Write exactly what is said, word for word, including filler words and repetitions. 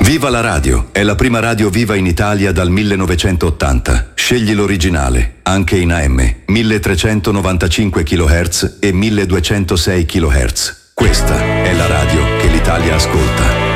Viva la radio! È la prima radio viva in Italia dal millenovecentottanta. Scegli l'originale, anche in A M, milletrecentonovantacinque chilohertz e milleduecentosei chilohertz. Questa è la radio che l'Italia ascolta.